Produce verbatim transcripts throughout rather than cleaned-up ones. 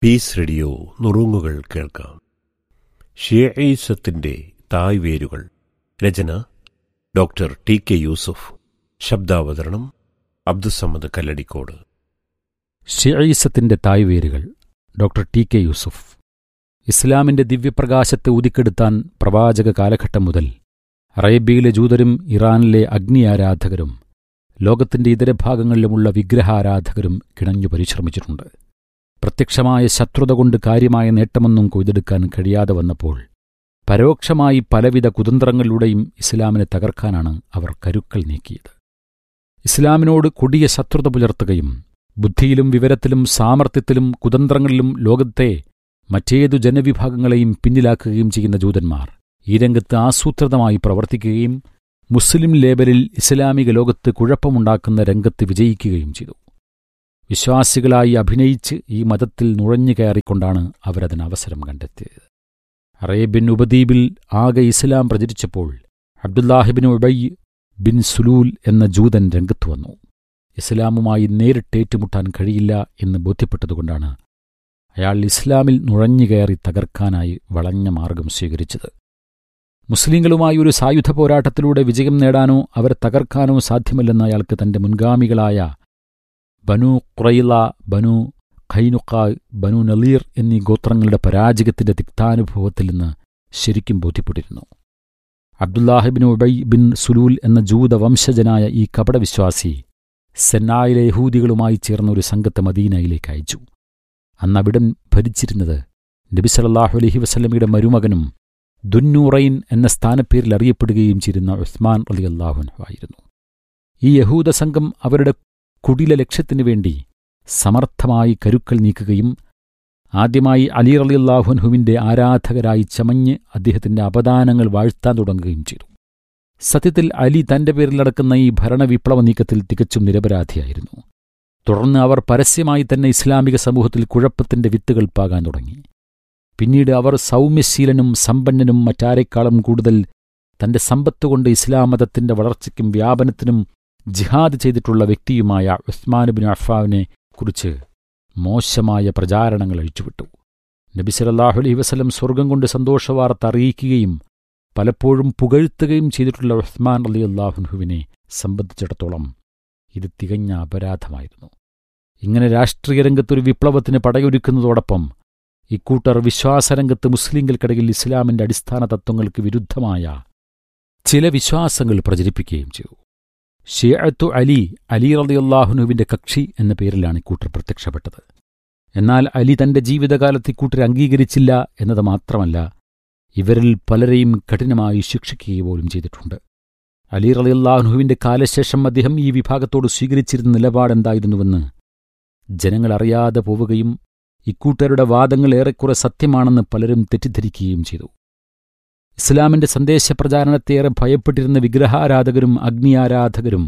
Piece radio നുറുങ്ങുകൾ കേൾക്കാം. ഷിയഈസത്തിന്റെ തായ്വേരുകൾ. രചന doctor T K Yusuf. ശബ്ദാവതരണം Abdussamad Kalladikode. ഷിയഈസത്തിന്റെ തായ്വേരുകൾ. Doctor T K Yusuf. ഇസ്ലാമിന്റെ ദിവ്യപ്രകാശത്തെ ഊതിക്കെടുത്താൻ പ്രവാചക കാലഘട്ടം മുതൽ അറേബ്യയിലെ ജൂതരും ഇറാനിലെ അഗ്നി ആരാധകരും ലോകത്തിന്റെ ഇതര ഭാഗങ്ങളിലുമുള്ള വിഗ്രഹാരാധകരും കിണഞ്ഞു പരിശ്രമിച്ചിട്ടുണ്ട്. പ്രത്യക്ഷമായ ശത്രുത കൊണ്ട് കാര്യമായ നേട്ടമൊന്നും കൊയ്തെടുക്കാൻ കഴിയാതെ വന്നപ്പോൾ പരോക്ഷമായി പലവിധ കുതന്ത്രങ്ങളിലൂടെയും ഇസ്ലാമിനെ തകർക്കാനാണ് അവർ കരുക്കൾ നീക്കിയത്. ഇസ്ലാമിനോട് കൊടിയ ശത്രുത പുലർത്തുകയും ബുദ്ധിയിലും വിവരത്തിലും സാമർത്ഥ്യത്തിലും കുതന്ത്രങ്ങളിലും ലോകത്തെ മറ്റേതു ജനവിഭാഗങ്ങളെയും പിന്നിലാക്കുകയും ചെയ്യുന്ന ജൂതന്മാർ ഈ രംഗത്ത് ആസൂത്രിതമായി പ്രവർത്തിക്കുകയും മുസ്ലിം ലേബലിൽ ഇസ്ലാമിക ലോകത്ത് കുഴപ്പമുണ്ടാക്കുന്ന രംഗത്ത് വിജയിക്കുകയും ചെയ്തു. വിശ്വാസികളായി അഭിനയിച്ച് ഈ മതത്തിൽ നുഴഞ്ഞു കയറിക്കൊണ്ടാണ് അവരതിന് അവസരം കണ്ടെത്തിയത്. അറേബ്യൻ ഉപദ്വീപിൽ ആകെ ഇസ്ലാം പ്രചരിച്ചപ്പോൾ അബ്ദുല്ലാഹിബിൻ ഉബൈ ബിൻ സുലൂൽ എന്ന ജൂതൻ രംഗത്ത് വന്നു. ഇസ്ലാമുമായി നേരിട്ടേറ്റുമുട്ടാൻ കഴിയില്ല എന്ന് ബോധ്യപ്പെട്ടതുകൊണ്ടാണ് അയാൾ ഇസ്ലാമിൽ നുഴഞ്ഞു കയറി തകർക്കാനായി വളഞ്ഞ മാർഗം സ്വീകരിച്ചത്. മുസ്ലിങ്ങളുമായി ഒരു സായുധ പോരാട്ടത്തിലൂടെ വിജയം നേടാനോ അവരെ തകർക്കാനോ സാധ്യമല്ലെന്ന് അയാൾക്ക് തന്റെ മുൻഗാമികളായ ബനു ഖുറൈള, ബനു ഖൈനുഖാ, ബനു നളീർ എന്നീ ഗോത്രങ്ങളുടെ പരാജയത്തിന്റെ തിക്താനുഭവത്തിൽ നിന്ന് ശരിക്കും ബോധ്യപ്പെട്ടിരുന്നു. അബ്ദുല്ലാഹിബിൻ ഉബൈ ബിൻ സുലൂൽ എന്ന ജൂതവംശജനായ ഈ കപടവിശ്വാസി സെന്നായിലെ യഹൂദികളുമായി ചേർന്ന ഒരു സംഘത്തെ മദീനയിലേക്ക് അയച്ചു. അന്ന് അവിടം ഭരിച്ചിരുന്നത് നബി സല്ലല്ലാഹു അലൈഹി വസല്ലമയുടെ മരുമകനും ദുന്നൂറൈൻ എന്ന സ്ഥാനപ്പേരിൽ അറിയപ്പെടുകയും ചെയ്യുന്ന ഉസ്മാൻ റളിയല്ലാഹു അൻഹു ആയിരുന്നു. ഈ യഹൂദ സംഘം അവരുടെ കുടില ലക്ഷ്യത്തിനു വേണ്ടി സമർത്ഥമായി കരുക്കൾ നീക്കുകയും ആദ്യമായി അലി റളിയല്ലാഹു അൻഹുവിന്റെ ആരാധകരായി ചമഞ്ഞ് അദ്ദേഹത്തിന്റെ അപദാനങ്ങൾ വാഴ്ത്താൻ തുടങ്ങുകയും ചെയ്തു. സത്യത്തിൽ അലി തന്റെ പേരിൽ നടക്കുന്ന ഈ ഭരണവിപ്ലവ നീക്കത്തിൽ തികച്ചും നിരപരാധിയായിരുന്നു. തുടർന്ന് അവർ പരസ്യമായി തന്നെ ഇസ്ലാമിക സമൂഹത്തിൽ കുഴപ്പത്തിന്റെ വിത്തുകൾ പാകാൻ തുടങ്ങി. പിന്നീട് അവർ സൗമ്യശീലനും സമ്പന്നനും മറ്റാരെക്കാളും കൂടുതൽ തന്റെ സമ്പത്തുകൊണ്ട് ഇസ്ലാം മതത്തിന്റെ വളർച്ചയ്ക്കും വ്യാപനത്തിനും ജിഹാദ് ചെയ്തിട്ടുള്ള വ്യക്തിയുമായ ഉസ്മാൻ ബിൻ അഫ്ഫാനെ കുറിച്ച് മോശമായ പ്രചാരണങ്ങൾ അഴിച്ചുവിട്ടു. നബി സല്ലല്ലാഹു അലൈഹി വസല്ലം സ്വർഗം കൊണ്ട് സന്തോഷവാർത്ത അറിയിക്കുകയും പലപ്പോഴും പുകഴ്ത്തുകയും ചെയ്തിട്ടുള്ള ഉസ്മാൻ റളിയല്ലാഹു അൻഹുവിനെ സംബന്ധിച്ചിടത്തോളം ഇത് തികഞ്ഞ അപരാധമായിരുന്നു. ഇങ്ങനെ രാഷ്ട്രീയ രംഗത്തൊരു വിപ്ലവത്തിന് പടയൊരുക്കുന്നതോടൊപ്പം ഇക്കൂട്ടർ വിശ്വാസരംഗത്ത് മുസ്ലിങ്ങൾക്കിടയിൽ ഇസ്ലാമിന്റെ അടിസ്ഥാന തത്വങ്ങൾക്ക് വിരുദ്ധമായ ചില വിശ്വാസങ്ങൾ പ്രചരിപ്പിക്കുകയും ചെയ്തു. ഷിയഅത്തു അലി, അലി റളിയല്ലാഹു അൻഹുവിന്റെ കക്ഷി എന്ന പേരിലാണ് ഇക്കൂട്ടർ പ്രത്യക്ഷപ്പെട്ടത്. എന്നാൽ അലി തന്റെ ജീവിതകാലത്ത് ഇക്കൂട്ടരെ അംഗീകരിച്ചില്ല എന്നത് മാത്രമല്ല, ഇവരിൽ പലരെയും കഠിനമായി ശിക്ഷിക്കുക പോലും ചെയ്തിട്ടുണ്ട്. അലി റളിയല്ലാഹു അൻഹുവിന്റെ കാലശേഷം അദ്ദേഹം ഈ വിഭാഗത്തോട് സ്വീകരിച്ചിരുന്ന നിലപാടെന്തായിരുന്നുവെന്ന് ജനങ്ങൾ അറിയാതെ പോവുകയും ഇക്കൂട്ടരുടെ വാദങ്ങൾ ഏറെക്കുറെ സത്യമാണെന്ന് പലരും തെറ്റിദ്ധരിക്കുകയും ചെയ്തു. ഇസ്ലാമിന്റെ സന്ദേശപ്രചാരണത്തേറെ ഭയപ്പെട്ടിരുന്ന വിഗ്രഹാരാധകരും അഗ്നിയാരാധകരും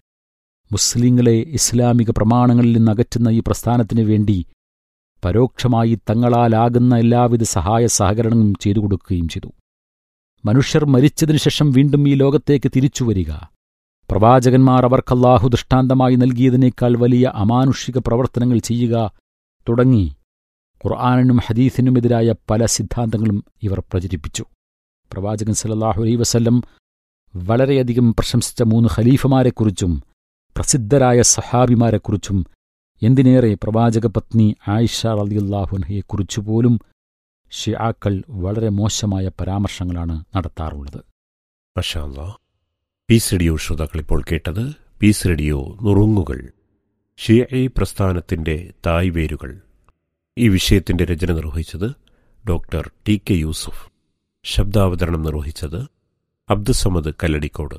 മുസ്ലിങ്ങളെ ഇസ്ലാമിക പ്രമാണങ്ങളിൽ നിന്ന് അകറ്റുന്ന ഈ പ്രസ്ഥാനത്തിനു വേണ്ടി പരോക്ഷമായി തങ്ങളാലാകുന്ന എല്ലാവിധ സഹായ സഹകരണങ്ങളും ചെയ്തു കൊടുക്കുകയും ചെയ്തു. മനുഷ്യർ മരിച്ചതിനുശേഷം വീണ്ടും ഈ ലോകത്തേക്ക് തിരിച്ചുവരിക, പ്രവാചകന്മാർ അവർക്കല്ലാഹു ദൃഷ്ടാന്തമായി നൽകിയതിനേക്കാൾ വലിയ അമാനുഷിക പ്രവർത്തനങ്ങൾ ചെയ്യുക തുടങ്ങി ഖുർആനിനും ഹദീസിനുമെതിരായ പല സിദ്ധാന്തങ്ങളും ഇവർ പ്രചരിപ്പിച്ചു. പ്രവാചകൻ സല്ലല്ലാഹു അലൈഹി വസല്ലം വളരെയധികം പ്രശംസിച്ച മൂന്ന് ഖലീഫമാരെക്കുറിച്ചും പ്രസിദ്ധരായ സഹാബിമാരെക്കുറിച്ചും എന്തിനേറെ പ്രവാചകപത്നി ആയിഷ റളിയല്ലാഹു അൻഹയെക്കുറിച്ചുപോലും ഷിയാക്കൾ വളരെ മോശമായ പരാമർശങ്ങളാണ് നടത്താറുള്ളത്. മാഷാ അല്ലാഹ്. പീസ് റേഡിയോ ശ്രോതാക്കൾ ഇപ്പോൾ കേട്ടത് പീസ് റേഡിയോ നുറുങ്ങുകൾ. ഷിയഈ പ്രസ്ഥാനത്തിന്റെ തായ്വേരുകൾ. ഈ വിഷയത്തിന്റെ രചന നിർവഹിച്ചത് ഡോക്ടർ ടി കെ യൂസുഫ്. ശബ്ദാവതരണം നിർവഹിച്ചത് അബ്ദുസമ്മദ് കല്ലടിക്കോട്.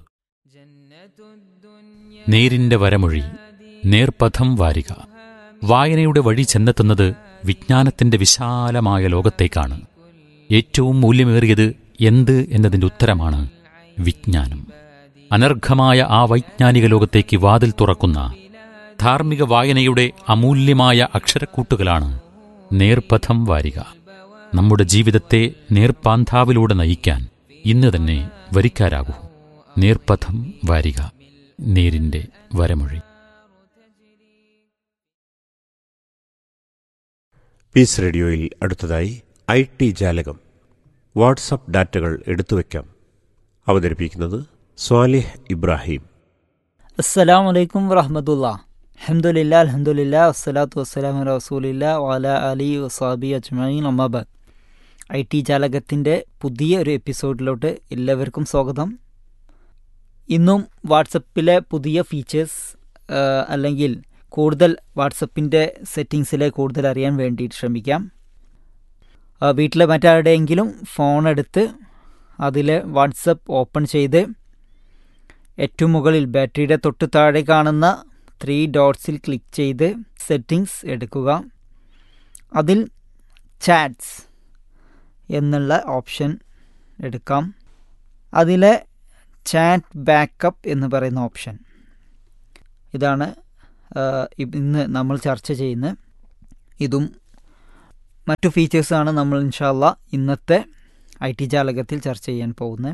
നേരിന്റെ വരമൊഴി, നേർപഥം വാരിക. വായനയുടെ വഴി ചെന്നെത്തുന്നത് വിജ്ഞാനത്തിന്റെ വിശാലമായ ലോകത്തേക്കാണ്. ഏറ്റവും മൂല്യമേറിയത് എന്ത് എന്നതിന്റെ ഉത്തരമാണ് വിജ്ഞാനം. അനർഘമായ ആ വൈജ്ഞാനിക ലോകത്തേക്ക് വാതിൽ തുറക്കുന്ന ധാർമ്മിക വായനയുടെ അമൂല്യമായ അക്ഷരക്കൂട്ടുകളാണ് നേർപഥം വാരിക. നമ്മുടെ ജീവിതത്തെ നേർപ്പാന്താവിലൂടെ നയിക്കാൻ ഇന്ന് തന്നെ വരിക്കാരാകൂ. നേർപഥം വാരിക, നേരിന്റെ വരമൊഴി. പീസ് റേഡിയോയിൽ അടുത്തതായി ഐ ടി ജാലകം, വാട്സപ്പ് ഡാറ്റകൾ എടുത്തുവെക്കാം. അവതരിപ്പിക്കുന്നത് സ്വാലിഹ് ഇബ്രാഹിം. അസ്സലാമു അലൈക്കും വറഹ്മത്തുള്ളാഹി. അൽഹംദുലില്ലാ അൽഹംദുലില്ലാ വസ്സലാത്തു വസ്സലാമു അലാ റസൂലില്ലാ വഅലാ ആലിഹി വസ്വഹ്ബിഹി അജ്മഈൻ. അമ്മാ ബഅദ്. ഐ ടി ജാലകത്തിൻ്റെ പുതിയ ഒരു എപ്പിസോഡിലോട്ട് എല്ലാവർക്കും സ്വാഗതം. ഇന്നും വാട്സപ്പിലെ പുതിയ ഫീച്ചേഴ്സ് അല്ലെങ്കിൽ കൂടുതൽ വാട്സപ്പിൻ്റെ സെറ്റിങ്സിലെ കൂടുതൽ അറിയാൻ വേണ്ടിയിട്ട് ശ്രമിക്കാം. വീട്ടിലെ മറ്റാരുടെയെങ്കിലും ഫോണെടുത്ത് അതിൽ വാട്സപ്പ് ഓപ്പൺ ചെയ്ത് ഏറ്റവും മുകളിൽ ബാറ്ററിയുടെ തൊട്ട് താഴെ കാണുന്ന ത്രീ ഡോട്ട്സിൽ ക്ലിക്ക് ചെയ്ത് സെറ്റിങ്സ് എടുക്കുക. അതിൽ ചാറ്റ്സ് എന്നുള്ള ഓപ്ഷൻ എടുക്കാം. അതിലെ ചാറ്റ് ബാക്കപ്പ് എന്ന് പറയുന്ന ഓപ്ഷൻ, ഇതാണ് ഇന്ന് നമ്മൾ ചർച്ച ചെയ്യുന്നത്. ഇതും മറ്റു ഫീച്ചേഴ്സാണ് നമ്മൾ ഇൻഷാ അല്ലാ ഇന്നത്തെ ഐ ടി ജാലകത്തിൽ ചർച്ച ചെയ്യാൻ പോകുന്നത്.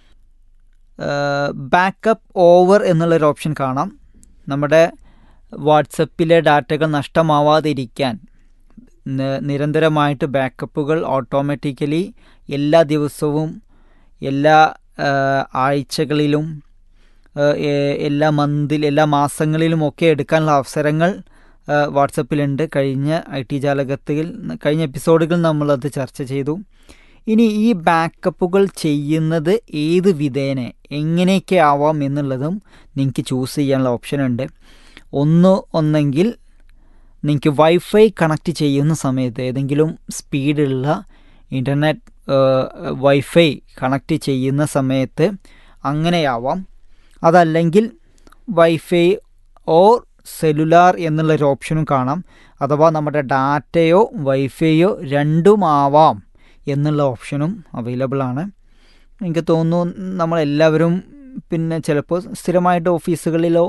ബാക്കപ്പ് ഓവർ എന്നുള്ളൊരു ഓപ്ഷൻ കാണാം. നമ്മുടെ വാട്സപ്പിലെ ഡാറ്റകൾ നഷ്ടമാവാതിരിക്കാൻ നിരന്തരമായിട്ട് ബാക്കപ്പുകൾ ഓട്ടോമാറ്റിക്കലി എല്ലാ ദിവസവും എല്ലാ ആഴ്ചകളിലും എല്ലാ മന്തിൽ എല്ലാ മാസങ്ങളിലുമൊക്കെ എടുക്കാനുള്ള അവസരങ്ങൾ വാട്സപ്പിലുണ്ട്. കഴിഞ്ഞ ഐ ടി ജാലകത്തിൽ കഴിഞ്ഞ എപ്പിസോഡുകൾ നമ്മളത് ചർച്ച ചെയ്തു. ഇനി ഈ ബാക്കപ്പുകൾ ചെയ്യുന്നത് ഏത് വിധേന എങ്ങനെയൊക്കെ ആവാം എന്നുള്ളതും നിങ്ങൾക്ക് ചൂസ് ചെയ്യാനുള്ള ഓപ്ഷൻ ഉണ്ട്. ഒന്ന് ഒന്നെങ്കിൽ നിങ്ങൾക്ക് വൈഫൈ കണക്ട് ചെയ്യുന്ന സമയത്ത് ഏതെങ്കിലും സ്പീഡുള്ള ഇൻ്റർനെറ്റ് വൈഫൈ കണക്ട് ചെയ്യുന്ന സമയത്ത് അങ്ങനെയാവാം. അതല്ലെങ്കിൽ വൈഫൈ ഓർ സെല്ലുലാർ എന്നുള്ളൊരു ഓപ്ഷനും കാണാം. അഥവാ നമ്മുടെ ഡാറ്റയോ വൈഫൈയോ രണ്ടുമാവാം എന്നുള്ള ഓപ്ഷനും അവൈലബിൾ ആണ്. എനിക്ക് തോന്നുന്നു നമ്മളെല്ലാവരും പിന്നെ ചിലപ്പോൾ സ്ഥിരമായിട്ട് ഓഫീസുകളിലോ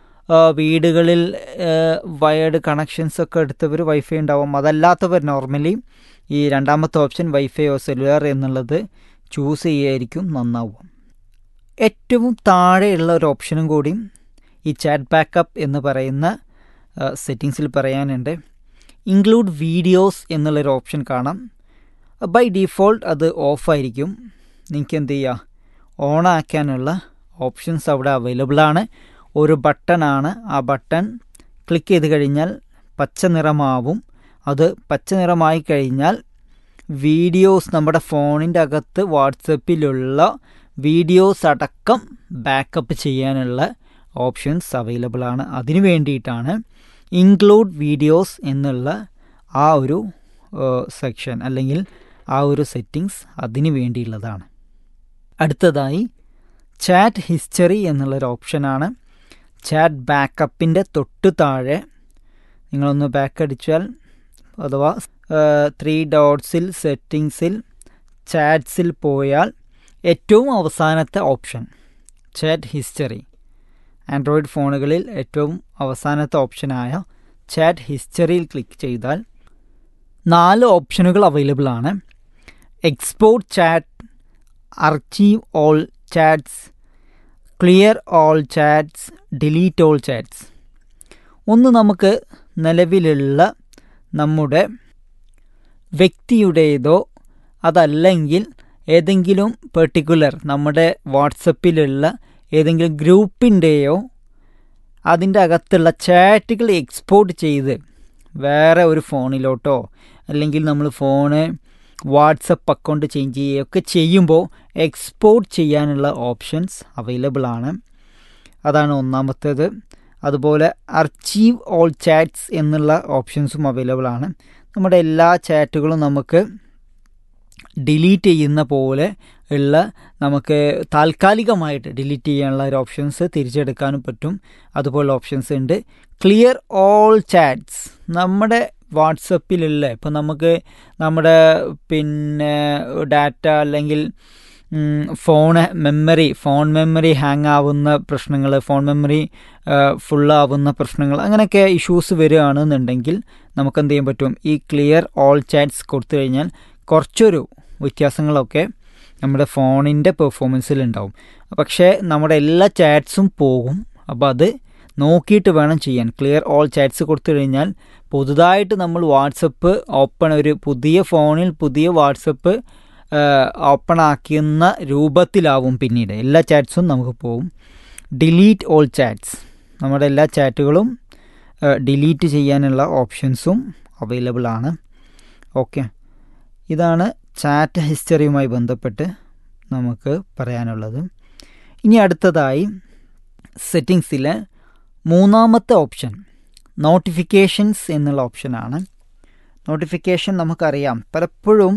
വീടുകളിൽ വയർഡ് കണക്ഷൻസൊക്കെ എടുത്തവർ വൈഫൈ ഉണ്ടാവും. അതല്ലാത്തവർ നോർമലി ഈ രണ്ടാമത്തെ ഓപ്ഷൻ വൈഫൈ ഓ സെല്ലുലാർ എന്നുള്ളത് ചൂസ് ചെയ്യായിരിക്കും നന്നാവും. ഏറ്റവും താഴെയുള്ള ഒരു ഓപ്ഷനും കൂടി ഈ ചാറ്റ് ബാക്കപ്പ് എന്ന് പറയുന്ന സെറ്റിങ്സിൽ പറയാനുണ്ട്. ഇൻക്ലൂഡ് വീഡിയോസ് എന്നുള്ളൊരു ഓപ്ഷൻ കാണാം. ബൈ ഡിഫോൾട്ട് അത് ഓഫായിരിക്കും. നിങ്ങൾക്ക് എന്ത് ചെയ്യുക, ഓണാക്കാനുള്ള ഓപ്ഷൻസ് അവിടെ അവൈലബിൾ ആണ്. ഒരു ബട്ടണാണ്. ആ ബട്ടൺ ക്ലിക്ക് ചെയ്ത് കഴിഞ്ഞാൽ പച്ച നിറമാവും. അത് പച്ച നിറമായി കഴിഞ്ഞാൽ വീഡിയോസ് നമ്മുടെ ഫോണിൻ്റെ അകത്ത് വാട്സപ്പിലുള്ള വീഡിയോസ് അടക്കം ബാക്കപ്പ് ചെയ്യാനുള്ള ഓപ്ഷൻസ് അവൈലബിൾ ആണ്. അതിനു വേണ്ടിയിട്ടാണ് ഇൻക്ലൂഡ് വീഡിയോസ് എന്നുള്ള ആ ഒരു സെക്ഷൻ അല്ലെങ്കിൽ ആ ഒരു സെറ്റിങ്സ് അതിനു വേണ്ടിയുള്ളതാണ്. അടുത്തതായി ചാറ്റ് ഹിസ്റ്ററി എന്നുള്ളൊരു ഓപ്ഷനാണ്. ചാറ്റ് ബാക്കപ്പിൻ്റെ തൊട്ട് താഴെ നിങ്ങളൊന്ന് ബാക്ക് അടിച്ചാൽ അഥവാ ത്രീ ഡോട്ട്സിൽ സെറ്റിങ്സിൽ ചാറ്റ്സിൽ പോയാൽ ഏറ്റവും അവസാനത്തെ ഓപ്ഷൻ ചാറ്റ് ഹിസ്റ്ററി, ആൻഡ്രോയിഡ് ഫോണുകളിൽ ഏറ്റവും അവസാനത്തെ ഓപ്ഷനായ ചാറ്റ് ഹിസ്റ്ററിയിൽ ക്ലിക്ക് ചെയ്താൽ നാല് ഓപ്ഷനുകൾ അവൈലബിൾ ആണ്. Export chat, archive all chats, clear all chats, delete all chats. ഒന്ന് നമുക്ക് നിലവിലുള്ള നമ്മുടെ വ്യക്തിയുടേതോ അതല്ലെങ്കിൽ ഏതെങ്കിലും പെർട്ടിക്കുലർ നമ്മുടെ വാട്സപ്പിലുള്ള ഏതെങ്കിലും ഗ്രൂപ്പിൻ്റെയോ അതിൻ്റെ അകത്തുള്ള ചാറ്റുകൾ എക്സ്പോർട്ട് ചെയ്ത് വേറെ ഒരു ഫോണിലോട്ടോ അല്ലെങ്കിൽ നമ്മൾ ഫോണ് വാട്സപ്പ് അക്കൗണ്ട് ചേഞ്ച് ചെയ്യുകയൊക്കെ ചെയ്യുമ്പോൾ എക്സ്പോർട്ട് ചെയ്യാനുള്ള ഓപ്ഷൻസ് അവൈലബിൾ ആണ്. അതാണ് ഒന്നാമത്തേത്. അതുപോലെ അർച്ചീവ് ഓൾ ചാറ്റ്സ് എന്നുള്ള ഓപ്ഷൻസും അവൈലബിൾ ആണ്. നമ്മുടെ എല്ലാ ചാറ്റുകളും നമുക്ക് ഡിലീറ്റ് ചെയ്യുന്ന പോലെ ഉള്ള നമുക്ക് താൽക്കാലികമായിട്ട് ഡിലീറ്റ് ചെയ്യാനുള്ള ഒരു ഓപ്ഷൻസ് തിരിച്ചെടുക്കാനും പറ്റും. അതുപോലെ ഓപ്ഷൻസ് ഉണ്ട്. ക്ലിയർ ഓൾ ചാറ്റ്സ് നമ്മുടെ വാട്സപ്പിലുള്ള ഇപ്പോൾ നമുക്ക് നമ്മുടെ പിന്നെ ഡാറ്റ അല്ലെങ്കിൽ phone memory phone memory hang ആവുന്ന പ്രശ്നങ്ങൾ, ഫോൺ മെമ്മറി ഫുള്ളാവുന്ന പ്രശ്നങ്ങൾ, അങ്ങനെയൊക്കെ ഇഷ്യൂസ് വരികയാണെന്നുണ്ടെങ്കിൽ നമുക്കെന്ത് ചെയ്യാൻ പറ്റും, ഈ ക്ലിയർ ഓൾ ചാറ്റ്സ് കൊടുത്തു കഴിഞ്ഞാൽ കുറച്ചൊരു വ്യത്യാസങ്ങളൊക്കെ നമ്മുടെ ഫോണിൻ്റെ പെർഫോമൻസിൽ ഉണ്ടാവും. പക്ഷേ നമ്മുടെ എല്ലാ ചാറ്റ്സും പോകും. അപ്പോൾ അത് നോക്കിയിട്ട് വേണം ചെയ്യാൻ. ക്ലിയർ ഓൾ ചാറ്റ്സ് കൊടുത്തു കഴിഞ്ഞാൽ പുതുതായിട്ട് നമ്മൾ വാട്സപ്പ് ഓപ്പൺ ഒരു പുതിയ ഫോണിൽ പുതിയ വാട്സപ്പ് ഓപ്പൺ ആക്കുന്ന രൂപത്തിലാവും. പിന്നീട് എല്ലാ ചാറ്റ്സും നമുക്ക് പോവും. ഡിലീറ്റ് ഓൾ ചാറ്റ്സ്, നമ്മുടെ എല്ലാ ചാറ്റുകളും ഡിലീറ്റ് ചെയ്യാനുള്ള ഓപ്ഷൻസും അവൈലബിൾ ആണ്. ഓക്കെ, ഇതാണ് ചാറ്റ് ഹിസ്റ്ററിയുമായി ബന്ധപ്പെട്ട് നമുക്ക് പറയാനുള്ളത്. ഇനി അടുത്തതായി സെറ്റിങ്സിലെ മൂന്നാമത്തെ ഓപ്ഷൻ നോട്ടിഫിക്കേഷൻസ് എന്നുള്ള ഓപ്ഷനാണ്. നോട്ടിഫിക്കേഷൻ നമുക്കറിയാം, പലപ്പോഴും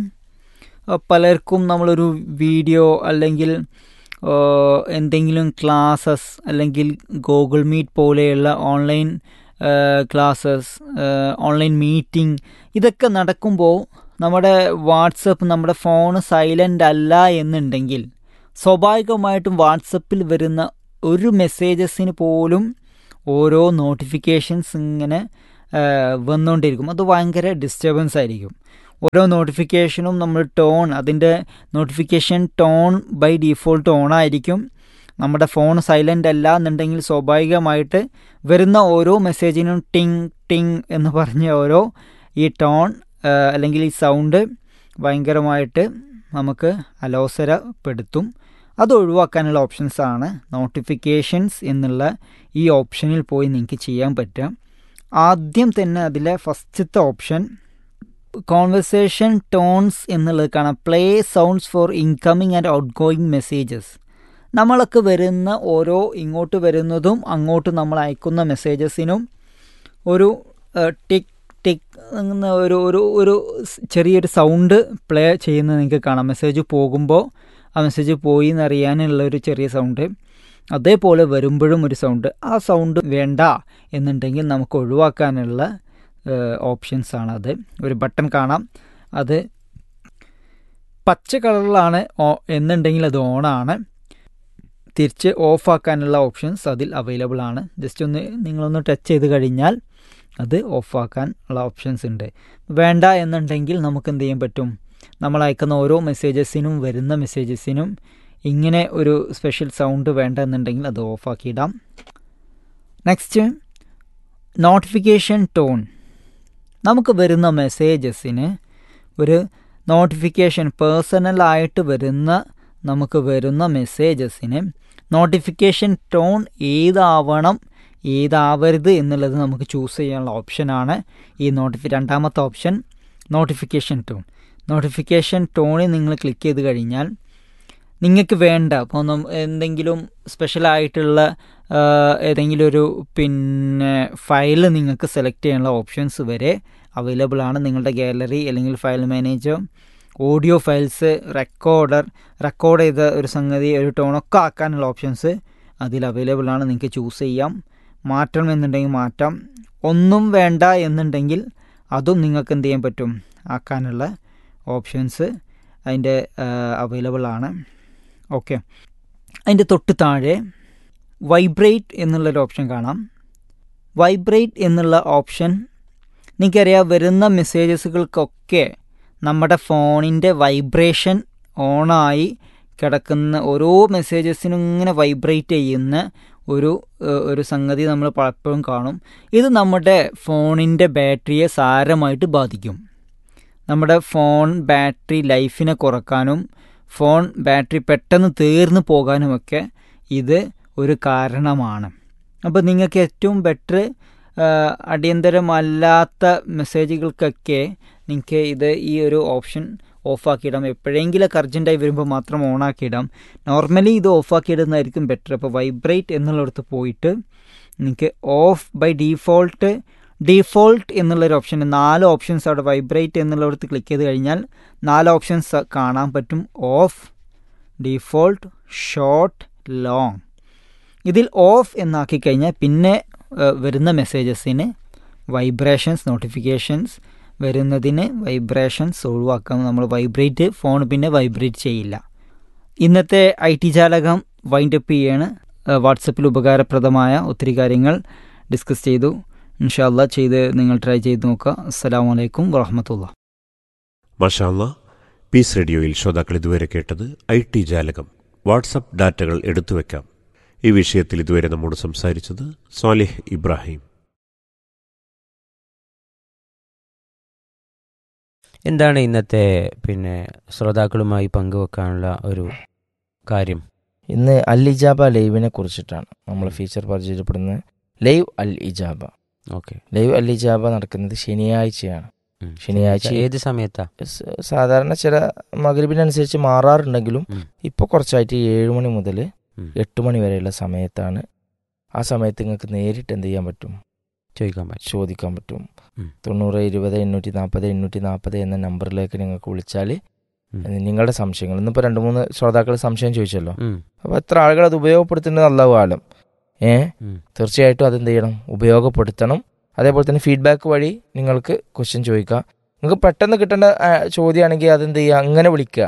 പലർക്കും നമ്മളൊരു വീഡിയോ അല്ലെങ്കിൽ എന്തെങ്കിലും ക്ലാസ്സസ് അല്ലെങ്കിൽ ഗൂഗിൾ മീറ്റ് പോലെയുള്ള ഓൺലൈൻ ക്ലാസ്സസ്, ഓൺലൈൻ മീറ്റിംഗ് ഇതൊക്കെ നടക്കുമ്പോൾ നമ്മുടെ വാട്സപ്പ് നമ്മുടെ ഫോൺ സൈലൻ്റ് അല്ല എന്നുണ്ടെങ്കിൽ സ്വാഭാവികമായിട്ടും വാട്സപ്പിൽ വരുന്ന ഒരു മെസ്സേജസിന് പോലും ഓരോ നോട്ടിഫിക്കേഷൻസ് ഇങ്ങനെ വന്നുകൊണ്ടിരിക്കും. അത് ഭയങ്കര ഡിസ്റ്റർബൻസ് ആയിരിക്കും. ഓരോ നോട്ടിഫിക്കേഷനും നമ്മൾ ടോൺ അതിൻ്റെ notification tone by default on ആയിരിക്കും. നമ്മുടെ ഫോൺ സൈലൻ്റ് അല്ല എന്നുണ്ടെങ്കിൽ സ്വാഭാവികമായിട്ട് വരുന്ന ഓരോ മെസ്സേജിനും ടിങ് ടിങ് എന്ന് പറഞ്ഞ ഓരോ ഈ ടോൺ അല്ലെങ്കിൽ ഈ സൗണ്ട് ഭയങ്കരമായിട്ട് നമുക്ക് അലോസരപ്പെടുത്തും. അത് ഒഴിവാക്കാനുള്ള ഓപ്ഷൻസാണ് നോട്ടിഫിക്കേഷൻസ് എന്നുള്ള ഈ ഓപ്ഷനിൽ പോയി നിങ്ങൾക്ക് ചെയ്യാൻ പറ്റുക. ആദ്യം തന്നെ അതിലെ ഫസ്റ്റത്തെ ഓപ്ഷൻ കോൺവെർസേഷൻ ടോൺസ് എന്നുള്ളത് കാണാം. Play sounds four incoming and out going messages. നമ്മളൊക്കെ വരുന്ന ഓരോ ഇങ്ങോട്ട് വരുന്നതും അങ്ങോട്ട് നമ്മൾ അയക്കുന്ന മെസ്സേജസിനും ഒരു ടിക് ടിക് എന്ന ഒരു ഒരു ഒരു ചെറിയൊരു സൗണ്ട് പ്ലേ ചെയ്യുന്നത് നിങ്ങൾക്ക് കാണാം. മെസ്സേജ് പോകുമ്പോൾ ആ മെസ്സേജ് പോയി എന്നറിയാനുള്ള ഒരു ചെറിയ സൗണ്ട്, അതേപോലെ വരുമ്പോഴും ഒരു സൗണ്ട്. ആ സൗണ്ട് വേണ്ട എന്നുണ്ടെങ്കിൽ നമുക്ക് ഒഴിവാക്കാനുള്ള ഓപ്ഷൻസാണ് അത്. ഒരു ബട്ടൺ കാണാം, അത് പച്ച കളറിലാണ് എന്നുണ്ടെങ്കിൽ അത് ഓണാണ്. തിരിച്ച് ഓഫാക്കാനുള്ള ഓപ്ഷൻസ് അതിൽ അവൈലബിൾ ആണ്. ജസ്റ്റ് ഒന്ന് നിങ്ങളൊന്ന് ടച്ച് ചെയ്ത് കഴിഞ്ഞാൽ അത് ഓഫാക്കാൻ ഉള്ള ഓപ്ഷൻസ് ഉണ്ട്. വേണ്ട എന്നുണ്ടെങ്കിൽ നമുക്ക് എന്ത് ചെയ്യാൻ പറ്റും, നമ്മൾ അയക്കുന്ന ഓരോ മെസ്സേജസിനും വരുന്ന മെസ്സേജസിനും ഇങ്ങനെ ഒരു സ്പെഷ്യൽ സൗണ്ട് വേണ്ട എന്നുണ്ടെങ്കിൽ അത് ഓഫാക്കിയിടാം. Next notification tone. നമുക്ക് വരുന്ന മെസ്സേജസിന് ഒരു നോട്ടിഫിക്കേഷൻ പേഴ്സണലായിട്ട് വരുന്ന നമുക്ക് വരുന്ന മെസ്സേജസിന് നോട്ടിഫിക്കേഷൻ ടോൺ ഏതാവണം ഏതാവരുത് എന്നുള്ളത് നമുക്ക് ചൂസ് ചെയ്യാനുള്ള ഓപ്ഷനാണ് ഈ നോട്ടിഫി രണ്ടാമത്തെ ഓപ്ഷൻ നോട്ടിഫിക്കേഷൻ ടോൺ. നോട്ടിഫിക്കേഷൻ ടോണിൽ നിങ്ങൾ ക്ലിക്ക് ചെയ്ത് കഴിഞ്ഞാൽ നിങ്ങൾക്ക് വേണ്ട ഇപ്പോൾ എന്തെങ്കിലും സ്പെഷ്യലായിട്ടുള്ള ഏതെങ്കിലും ഒരു പിന്നെ ഫയൽ നിങ്ങൾക്ക് സെലക്ട് ചെയ്യാനുള്ള ഓപ്ഷൻസ് വരെ അവൈലബിൾ ആണ്. നിങ്ങളുടെ ഗാലറി അല്ലെങ്കിൽ file manager, audio files, recorder, record ചെയ്ത ഒരു സംഗതി ഒരു ടോണൊക്കെ ആക്കാനുള്ള ഓപ്ഷൻസ് അതിൽ അവൈലബിൾ ആണ്. നിങ്ങൾക്ക് ചൂസ് ചെയ്യാം. മാറ്റണം എന്നുണ്ടെങ്കിൽ മാറ്റാം. ഒന്നും വേണ്ട എന്നുണ്ടെങ്കിൽ അതും നിങ്ങൾക്ക് എന്ത് ചെയ്യാൻ പറ്റും, ആക്കാനുള്ള ഓപ്ഷൻസ് അതിൻ്റെ അവൈലബിൾ ആണ്. ഓക്കെ, അതിൻ്റെ തൊട്ട് താഴെ വൈബ്രേറ്റ് എന്നുള്ളൊരു ഓപ്ഷൻ കാണാം. വൈബ്രേറ്റ് എന്നുള്ള ഓപ്ഷൻ നിങ്ങൾക്കറിയാം, വരുന്ന മെസ്സേജസുകൾക്കൊക്കെ നമ്മുടെ ഫോണിൻ്റെ വൈബ്രേഷൻ ഓണായി കിടക്കുന്ന ഓരോ മെസ്സേജസിനും ഇങ്ങനെ വൈബ്രേറ്റ് ചെയ്യുന്ന ഒരു ഒരു സംഗതി നമ്മൾ പലപ്പോഴും കാണും. ഇത് നമ്മുടെ ഫോണിൻ്റെ ബാറ്ററിയെ സാരമായിട്ട് ബാധിക്കും. നമ്മുടെ ഫോൺ ബാറ്ററി ലൈഫിനെ കുറക്കാനും ഫോൺ ബാറ്ററി പെട്ടെന്ന് തീർന്നു പോകാനുമൊക്കെ ഇത് ഒരു കാരണമാണ്. അപ്പോൾ നിങ്ങൾക്ക് ഏറ്റവും ബെറ്റർ അടിയന്തരമല്ലാത്ത മെസ്സേജുകൾക്കൊക്കെ നിങ്ങൾക്ക് ഇത് ഈ ഒരു ഓപ്ഷൻ ഓഫാക്കിയിടാം. എപ്പോഴെങ്കിലൊക്കെ അർജൻറ്റായി വരുമ്പോൾ മാത്രം ഓണാക്കിയിടാം. നോർമലി ഇത് ഓഫാക്കിയിടുന്നതായിരിക്കും ബെറ്റർ. അപ്പോൾ വൈബ്രേറ്റ് എന്നുള്ളിടത്ത് പോയിട്ട് നിങ്ങൾക്ക് ഓഫ് ബൈ ഡീഫോൾട്ട് ഡീഫോൾട്ട് എന്നുള്ളൊരു ഓപ്ഷൻ, നാല് ഓപ്ഷൻസ് അവിടെ വൈബ്രേറ്റ് എന്നുള്ളിടത്ത് ക്ലിക്ക് ചെയ്ത് കഴിഞ്ഞാൽ നാല് ഓപ്ഷൻസ് കാണാൻ പറ്റും. Of, default, short, long. ഇതിൽ ഓഫ് എന്നാക്കി കഴിഞ്ഞാൽ പിന്നെ വരുന്ന മെസ്സേജസിന് വൈബ്രേഷൻസ് നോട്ടിഫിക്കേഷൻസ് വരുന്നതിന് വൈബ്രേഷൻസ് ഒഴിവാക്കാം. നമ്മൾ വൈബ്രേറ്റ് ഫോൺ പിന്നെ വൈബ്രേറ്റ് ചെയ്യില്ല. ഇന്നത്തെ ഐ ടി ജാലകം വൈൻഡപ്പ് ചെയ്യാണ്. വാട്സപ്പിൽ ഉപകാരപ്രദമായ ഒത്തിരി കാര്യങ്ങൾ ഡിസ്കസ് ചെയ്തു. ഇൻഷാ അല്ലാഹ് ചെയ്ത് നിങ്ങൾ ട്രൈ ചെയ്ത് നോക്കുക. അസ്സലാമു അലൈക്കും വറഹ്മത്തുള്ളാഹി. മാഷാ അല്ലാഹ്. പീസ് റേഡിയോയിൽ ശ്രോതാക്കൾ ഇതുവരെ കേട്ടത് ഐ ടി ജാലകം. വാട്സപ്പ് ഡാറ്റകൾ എടുത്തുവെക്കാം. ഈ വിഷയത്തിൽ ഇതുവരെ നമ്മോട് സംസാരിച്ചത് സ്വാലിഹ് ഇബ്രാഹിം. എന്താണ് ഇന്നത്തെ പിന്നെ ശ്രോതാക്കളുമായി പങ്കുവെക്കാനുള്ള ഒരു കാര്യം? ഇന്ന് അൽ ഇജാബ ലൈവിനെ കുറിച്ചിട്ടാണ് നമ്മൾ ഫീച്ചർ പരിചയപ്പെടുന്നത്. ലൈവ് അൽ ഇജാബ. ഓക്കെ. ലൈവ് അൽ ഇജാബ നടക്കുന്നത് ശനിയാഴ്ചയാണ്. ശനിയാഴ്ച ഏത് സമയത്താ? സാധാരണ ചില മഗ്‌രിബിനനുസരിച്ച് മാറാറുണ്ടെങ്കിലും ഇപ്പോൾ കുറച്ചായിട്ട് ഏഴ് മണി മുതൽ എട്ട് മണി വരെയുള്ള സമയത്താണ്. ആ സമയത്ത് നിങ്ങൾക്ക് നേരിട്ട് എന്ത് ചെയ്യാൻ പറ്റും? ചോദിക്കാൻ പറ്റും ചോദിക്കാൻ പറ്റും. തൊണ്ണൂറ് ഇരുപത് എണ്ണൂറ്റി നാൽപ്പത് എണ്ണൂറ്റി നാൽപ്പത് എന്ന നമ്പറിലേക്ക് നിങ്ങൾക്ക് വിളിച്ചാൽ നിങ്ങളുടെ സംശയങ്ങൾ, ഇന്നിപ്പോൾ രണ്ട് മൂന്ന് ശ്രോതാക്കൾ സംശയം ചോദിച്ചല്ലോ, അപ്പോൾ എത്ര ആളുകൾ അത് ഉപയോഗപ്പെടുത്തുന്നത് അല്ലാഹു ആലം. ഏ തീർച്ചയായിട്ടും അതെന്ത് ചെയ്യണം? ഉപയോഗപ്പെടുത്തണം. അതേപോലെ തന്നെ ഫീഡ്ബാക്ക് വഴി നിങ്ങൾക്ക് ക്വസ്റ്റ്യൻ ചോദിക്കാം. നിങ്ങൾക്ക് പെട്ടെന്ന് കിട്ടേണ്ട ചോദ്യമാണെങ്കിൽ അതെന്ത് ചെയ്യുക? അങ്ങനെ വിളിക്കുക.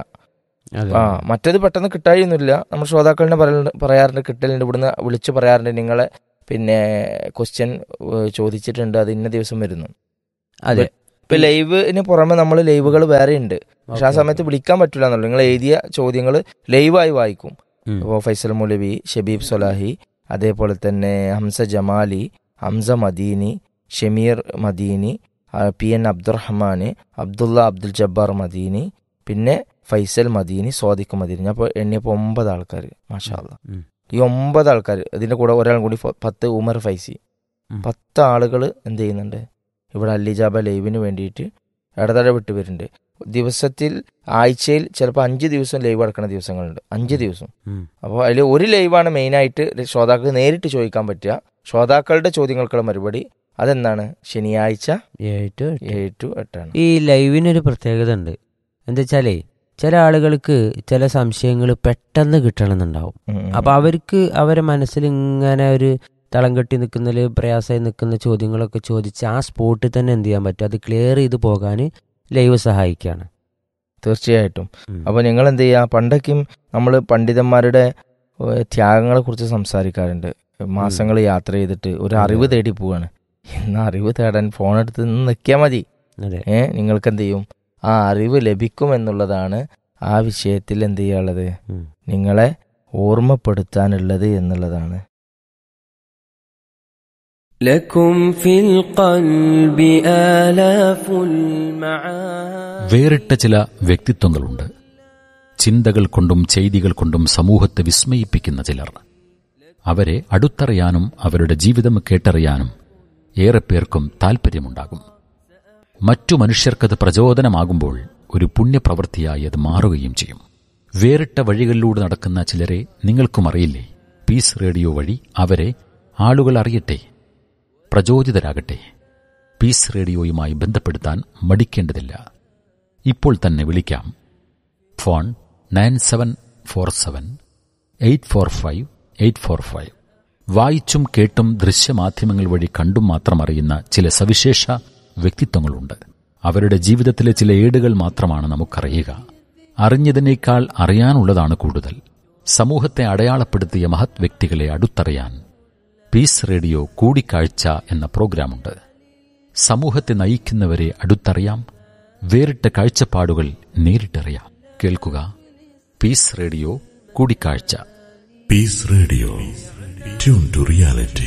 ആ മറ്റേത് പെട്ടെന്ന് കിട്ടായൊന്നുമില്ല. നമ്മൾ ശ്രോതാക്കളിനെ പറയാറുണ്ട്, കിട്ടലുണ്ട്, ഇവിടുന്ന് വിളിച്ച് പറയാറുണ്ട്, നിങ്ങളെ പിന്നെ ക്വസ്റ്റ്യൻ ചോദിച്ചിട്ടുണ്ട്, അത് ഇന്ന ദിവസം വരുന്നു. അതെ. ഇപ്പൊ ലൈവിന് പുറമെ നമ്മൾ ലൈവുകൾ വേറെ ഉണ്ട്. പക്ഷെ ആ സമയത്ത് വിളിക്കാൻ പറ്റില്ല എന്നുള്ളൂ. നിങ്ങൾ എഴുതിയ ചോദ്യങ്ങൾ ലൈവായി വായിക്കും. അപ്പോൾ ഫൈസൽ മൗലവി, ഷബീബ് സൊലാഹി, അതേപോലെ തന്നെ ഹംസ ജമാലി, ഹംസ മദീനി, ഷമീർ മദീനി, പി എൻ അബ്ദുറഹ്മാൻ, അബ്ദുള്ള അബ്ദുൽ ജബ്ബാർ മദീനി, പിന്നെ ഫൈസൽ മദീനി, സ്വാദിഖ് മദീനി. ഞാൻ ഇപ്പോൾ എണ്ണിയപ്പോൾ ഒമ്പത് ആൾക്കാർ. മാഷാ അല്ലാ. ഈ ഒമ്പത് ആൾക്കാർ, ഇതിൻ്റെ കൂടെ ഒരാൾ കൂടി പത്ത്, ഉമർ ഫൈസി, പത്ത് ആളുകൾ എന്ത് ചെയ്യുന്നുണ്ട് ഇവിടെ അൽ ഇജാബ ലൈവിന് വേണ്ടിയിട്ട് ഇടതട വിട്ട് വരുന്നുണ്ട്. ദിവസത്തിൽ ആഴ്ചയിൽ ചിലപ്പോൾ അഞ്ച് ദിവസം ലൈവ് നടക്കുന്ന ദിവസങ്ങളുണ്ട്. അഞ്ച് ദിവസം. അപ്പോൾ അതിൽ ഒരു ലൈവാണ് മെയിനായിട്ട് ശ്രോതാക്കൾക്ക് നേരിട്ട് ചോദിക്കാൻ പറ്റുക. ശ്രോതാക്കളുടെ ചോദ്യങ്ങൾക്കുള്ള മറുപടി അതെന്താണ്? ശനിയാഴ്ച ഏഴ് ടു എട്ടാണ്. ഈ ലൈവിനൊരു പ്രത്യേകത ഉണ്ട്. എന്താ വെച്ചാലേ ചില ആളുകൾക്ക് ചില സംശയങ്ങൾ പെട്ടെന്ന് കിട്ടണമെന്നുണ്ടാവും. അപ്പൊ അവർക്ക് അവരെ മനസ്സിൽ ഇങ്ങനെ ഒരു തളം കെട്ടി നിൽക്കുന്നതിൽ പ്രയാസമായി നിൽക്കുന്ന ചോദ്യങ്ങളൊക്കെ ചോദിച്ച് ആ സ്പോട്ടിൽ തന്നെ എന്ത് ചെയ്യാൻ പറ്റും? അത് ക്ലിയർ ചെയ്ത് പോകാൻ ലൈവ് സഹായിക്കുകയാണ്. തീർച്ചയായിട്ടും. അപ്പോൾ നിങ്ങൾ എന്ത് ചെയ്യുക? പണ്ടൊക്കെയും നമ്മൾ പണ്ഡിതന്മാരുടെ ത്യാഗങ്ങളെ കുറിച്ച് സംസാരിക്കാറുണ്ട്. മാസങ്ങൾ യാത്ര ചെയ്തിട്ട് ഒരു അറിവ് തേടി പോവാണ്. ഇന്ന് അറിവ് തേടാൻ ഫോണെടുത്ത് നിന്ന് നിൽക്കിയാൽ മതി. ഏ നിങ്ങൾക്ക് എന്ത് ചെയ്യും? ആ അറിവ് ലഭിക്കുമെന്നുള്ളതാണ് ആ വിഷയത്തിൽ എന്ത് ചെയ്യാനുള്ളത്, നിങ്ങളെ ഓർമ്മപ്പെടുത്താനുള്ളത് എന്നുള്ളതാണ്. വേറിട്ട ചില വ്യക്തിത്വങ്ങളുണ്ട്. ചിന്തകൾ കൊണ്ടും ചെയ്തികൾ കൊണ്ടും സമൂഹത്തെ വിസ്മയിപ്പിക്കുന്ന ചിലർ. അവരെ അടുത്തറിയാനും അവരുടെ ജീവിതം കേട്ടറിയാനും ഏറെ പേർക്കും താൽപ്പര്യമുണ്ടാകും. മറ്റു മനുഷ്യർക്കത് പ്രചോദനമാകുമ്പോൾ ഒരു പുണ്യപ്രവൃത്തിയായി അത് മാറുകയും ചെയ്യും. വേറിട്ട വഴികളിലൂടെ നടക്കുന്ന ചിലരെ നിങ്ങൾക്കും അറിയില്ലേ? പീസ് റേഡിയോ വഴി അവരെ ആളുകൾ അറിയട്ടെ, പ്രചോദിതരാകട്ടെ. പീസ് റേഡിയോയുമായി ബന്ധപ്പെടുത്താൻ മടിക്കേണ്ടതില്ല. ഇപ്പോൾ തന്നെ വിളിക്കാം. Phone nine seven four seven eight four five eight four five. വായിച്ചും കേട്ടും ദൃശ്യമാധ്യമങ്ങൾ വഴി കണ്ടും മാത്രം അറിയുന്ന ചില സവിശേഷ വ്യക്തിത്വങ്ങളുണ്ട്. അവരുടെ ജീവിതത്തിലെ ചില ഏടുകൾ മാത്രമാണ് നമുക്കറിയുക. അറിഞ്ഞതിനേക്കാൾ അറിയാനുള്ളതാണ് കൂടുതൽ. സമൂഹത്തെ അടയാളപ്പെടുത്തിയ മഹത് വ്യക്തികളെ അടുത്തറിയാൻ പീസ് റേഡിയോ കൂടിക്കാഴ്ച എന്ന പ്രോഗ്രാമുണ്ട്. സമൂഹത്തെ നയിക്കുന്നവരെ അടുത്തറിയാം, വേറിട്ട കാഴ്ചപ്പാടുകൾ നേരിട്ടറിയാം. കേൾക്കുക പീസ് റേഡിയോ കൂടിക്കാഴ്ച. Piece radio, tune to reality.